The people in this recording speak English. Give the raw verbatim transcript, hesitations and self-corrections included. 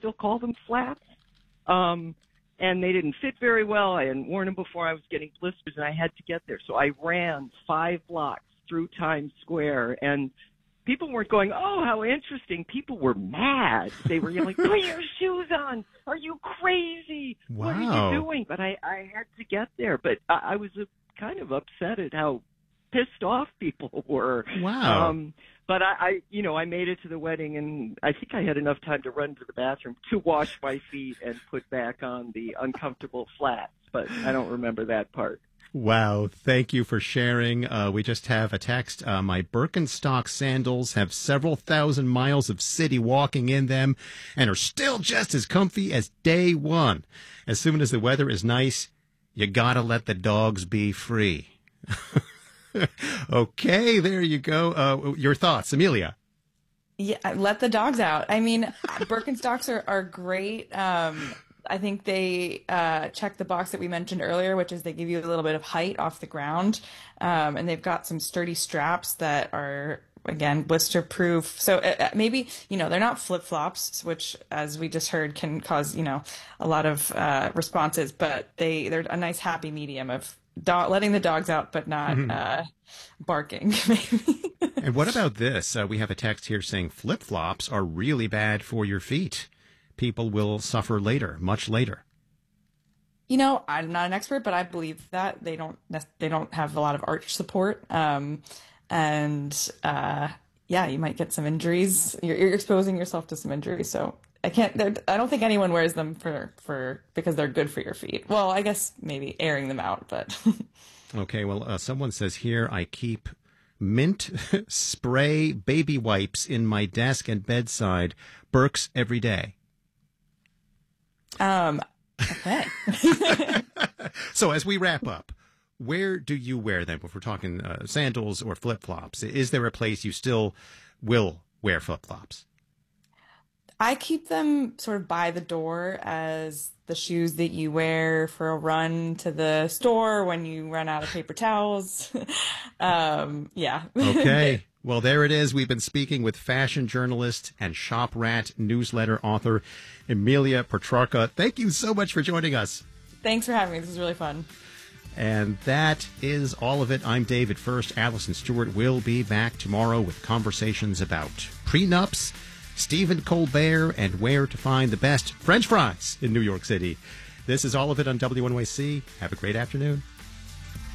still call them flats. Um, and they didn't fit very well. I hadn't worn them before. I was getting blisters, and I had to get there. So I ran five blocks through Times Square, and people weren't going, oh, how interesting. People were mad. They were yelling, put your shoes on. Are you crazy? Wow. What are you doing? But I, I had to get there. But I, I was uh, kind of upset at how pissed off people were. Wow. Um, but I, I, you know, I made it to the wedding, and I think I had enough time to run to the bathroom to wash my feet and put back on the uncomfortable flats. But I don't remember that part. Wow. Thank you for sharing. Uh, we just have a text. Uh, my Birkenstock sandals have several thousand miles of city walking in them and are still just as comfy as day one. As soon as the weather is nice, you gotta let the dogs be free. Okay, there you go. Uh, your thoughts, Amelia? Yeah, let the dogs out. I mean, Birkenstocks are, are great. Um, I think they uh, check the box that we mentioned earlier, which is they give you a little bit of height off the ground. Um, and they've got some sturdy straps that are, again, blister proof. So uh, maybe, you know, they're not flip flops, which, as we just heard, can cause, you know, a lot of uh, responses, but they, they're a nice happy medium of do- letting the dogs out, but not mm-hmm. uh, barking, maybe. And what about this? Uh, we have a text here saying flip flops are really bad for your feet. People will suffer later, much later. You know, I'm not an expert, but I believe that they don't they don't have a lot of arch support, um, and uh, yeah, you might get some injuries. You're, you're exposing yourself to some injuries, so I can't. I don't think anyone wears them for for because they're good for your feet. Well, I guess maybe airing them out, but okay. Well, uh, someone says here I keep mint spray baby wipes in my desk and bedside, Birks every day. Um, okay. So as we wrap up, where do you wear them? If we're talking uh, sandals or flip-flops, is there a place you still will wear flip-flops? I keep them sort of by the door as the shoes that you wear for a run to the store when you run out of paper towels. um, yeah. Okay. Well, there it is. We've been speaking with fashion journalist and Shop Rat newsletter author Amelia Petrarca. Thank you so much for joining us. Thanks for having me. This was really fun. And that is all of it. I'm David First. Allison Stewart will be back tomorrow with conversations about prenups, Stephen Colbert, and where to find the best French fries in New York City. This is all of it on W N Y C. Have a great afternoon.